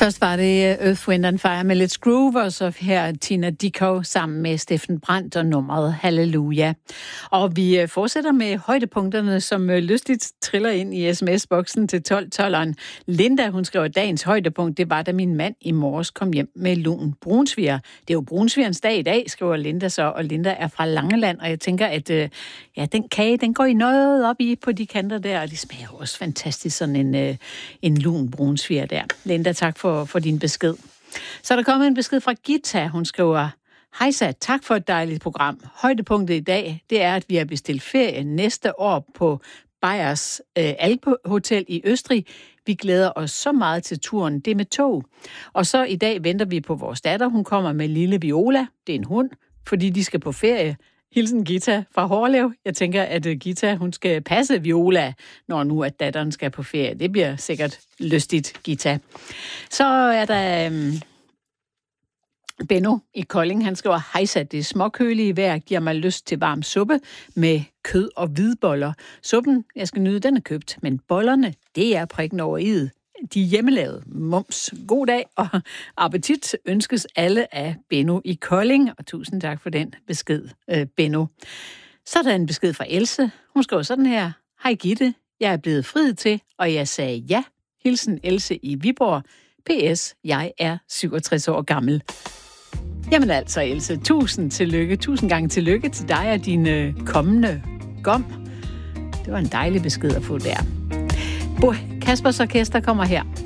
Først var det Earth, Wind and Fire med Let's Groove, og så her Tina Dickow sammen med Steffen Brandt og nummeret Halleluja. Og vi fortsætter med højdepunkterne, som lystigt triller ind i sms-boksen til 1212'eren. Linda, hun skriver, dagens højdepunkt, det var, da min mand i morges kom hjem med lun brunsviger. Det er jo brunsvigerens dag i dag, skriver Linda så, og Linda er fra Langeland, og jeg tænker, at den kage, den går i noget op i på de kanter der, og de smager også fantastisk, sådan en lun brunsviger der. Linda, tak for din besked. Så er der kommet en besked fra Gita. Hun skriver, hejsa, tak for et dejligt program. Højdepunktet i dag, det er, at vi har bestilt ferie næste år på Beyers Alpehotel i Østrig. Vi glæder os så meget til turen. Det er med tog. Og så i dag venter vi på vores datter. Hun kommer med lille Viola. Det er en hund, fordi de skal på ferie. Hilsen Gita fra Hårlev. Jeg tænker, at Gita, hun skal passe Viola, når nu at datteren skal på ferie. Det bliver sikkert lystigt, Gita. Så er der Benno i Kolding. Han skriver, hejsa, det småkølige vejr giver mig lyst til varm suppe med kød og hvidboller. Suppen, jeg skal nyde, den er købt, men bollerne, det er prikken over i'et. De hjemmelavede. Mums. God dag og appetit ønskes alle af Benno i Kolding. Og tusind tak for den besked, Benno. Så er der en besked fra Else. Hun skriver sådan her. Hej Gitte, jeg er blevet friet til, og jeg sagde ja. Hilsen Else i Viborg. PS, jeg er 67 år gammel. Jamen altså, Else, tusind tillykke. Tusind gange tillykke til dig og din kommende gom. Det var en dejlig besked at få der. Kaspers Orkester kommer her.